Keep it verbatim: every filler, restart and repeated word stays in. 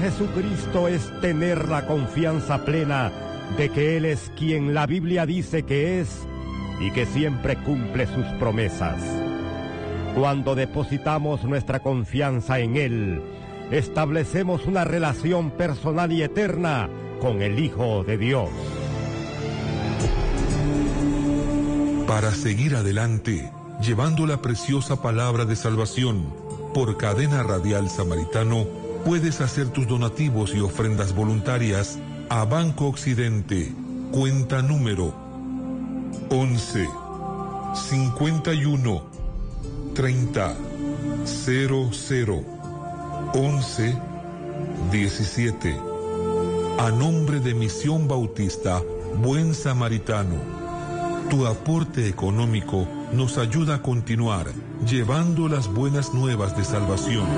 Jesucristo es tener la confianza plena de que Él es quien la Biblia dice que es y que siempre cumple sus promesas. Cuando depositamos nuestra confianza en Él, establecemos una relación personal y eterna con el Hijo de Dios. Para seguir adelante, llevando la preciosa palabra de salvación, por Cadena Radial Samaritano, puedes hacer tus donativos y ofrendas voluntarias a Banco Occidente, cuenta número once, cincuenta y uno, treinta, cero cero, once, diecisiete. A nombre de Misión Bautista Buen Samaritano, tu aporte económico nos ayuda a continuar llevando las buenas nuevas de salvación.